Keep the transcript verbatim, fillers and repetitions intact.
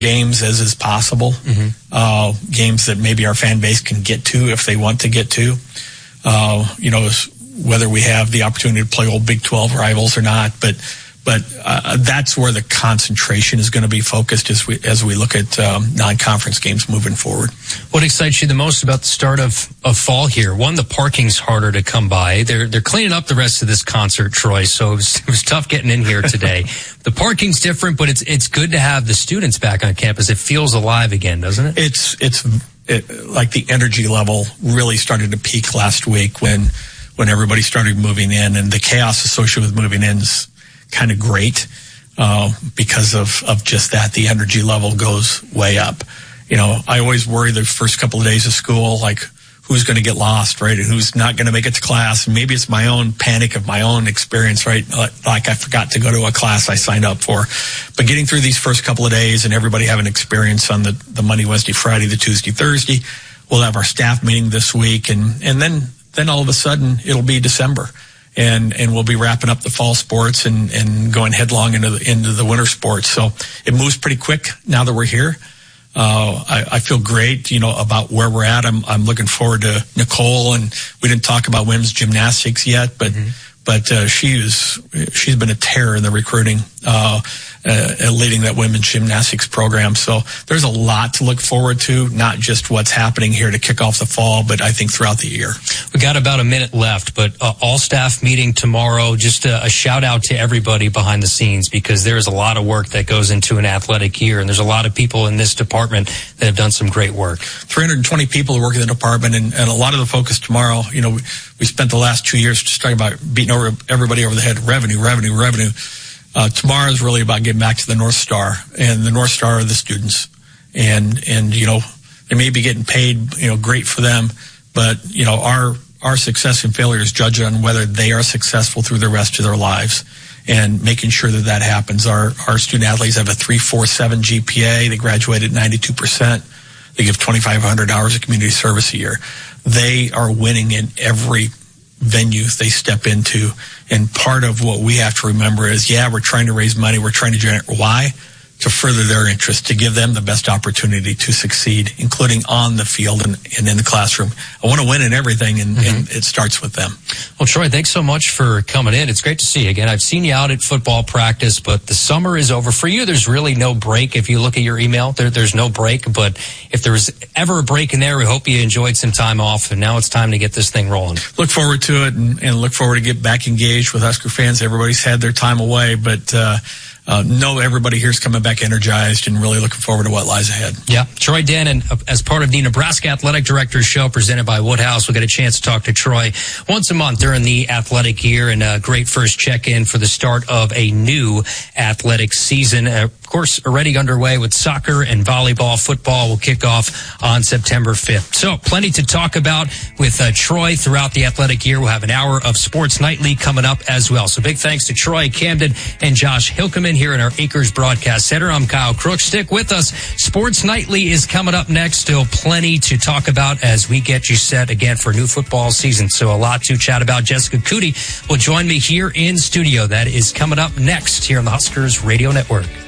games as is possible, mm-hmm. uh, games that maybe our fan base can get to if they want to get to. Uh, you know, whether we have the opportunity to play old Big twelve rivals or not, but but uh, that's where the concentration is going to be focused as we as we look at um, non-conference games moving forward. What excites you the most about the start of, of fall here? One, the parking's harder to come by. They're they're cleaning up the rest of this concert, Troy, so it was, it was tough getting in here today. The parking's different, but it's it's good to have the students back on campus. It feels alive again, doesn't it? It's it's it, like the energy level really started to peak last week when when everybody started moving in, and the chaos associated with moving in is kind of great uh, because of, of just that. The energy level goes way up. You know, I always worry the first couple of days of school, like who's going to get lost, right? And who's not going to make it to class. And maybe it's my own panic of my own experience, right? Like I forgot to go to a class I signed up for. But getting through these first couple of days and everybody having experience on the, the Monday, Wednesday, Friday, the Tuesday, Thursday, we'll have our staff meeting this week. And, and then, then all of a sudden it'll be December. And, and we'll be wrapping up the fall sports and, and going headlong into the, into the winter sports. So it moves pretty quick now that we're here. Uh, I, I feel great, you know, about where we're at. I'm, I'm looking forward to Nicole, and we didn't talk about women's gymnastics yet, but, mm-hmm. but, uh, she is, she's been a terror in the recruiting, uh, uh, leading that women's gymnastics program. So there's a lot to look forward to, not just what's happening here to kick off the fall, but I think throughout the year. We got about a minute left, but uh, all staff meeting tomorrow. Just a, a shout out to everybody behind the scenes, because there is a lot of work that goes into an athletic year, and there's a lot of people in this department that have done some great work. three hundred twenty people who work in the department, and, and a lot of the focus tomorrow, you know, we, we spent the last two years just talking about beating over everybody over the head, revenue, revenue, revenue. Uh, tomorrow is really about getting back to the North Star, and the North Star are the students. And, and, you know, they may be getting paid, you know, great for them, but, you know, our, our success and failure is judged on whether they are successful through the rest of their lives, and making sure that that happens. Our, our student athletes have a three point four seven G P A. They graduated ninety-two percent. They give twenty-five hundred hours of community service a year. They are winning in every venue they step into. And part of what we have to remember is, yeah, we're trying to raise money. We're trying to generate. Why? To further their interest, to give them the best opportunity to succeed, including on the field and, and in the classroom. I want to win in everything, and, mm-hmm. and it starts with them. Well, Troy, thanks so much for coming in. It's great to see you again. I've seen you out at football practice, but the summer is over. For you, there's really no break. If you look at your email, there, there's no break. But if there was ever a break in there, we hope you enjoyed some time off, and now it's time to get this thing rolling. Look forward to it, and, and look forward to get back engaged with Husker fans. Everybody's had their time away, but uh Uh, know everybody here's coming back energized and really looking forward to what lies ahead. Yeah. Troy Dennon, as part of the Nebraska Athletic Directors Show presented by Woodhouse, we'll get a chance to talk to Troy once a month during the athletic year, and a great first check-in for the start of a new athletic season. Uh, of course, already underway with soccer and volleyball. Football will kick off on September fifth. So plenty to talk about with uh, Troy throughout the athletic year. We'll have an hour of Sports Nightly coming up as well. So big thanks to Troy Camden and Josh Hilkeman here in our Acres Broadcast Center. I'm Kyle Crook. Stick with us. Sports Nightly is coming up next. Still plenty to talk about as we get you set again for new football season. So a lot to chat about. Jessica Cootie will join me here in studio. That is coming up next here on the Huskers Radio Network.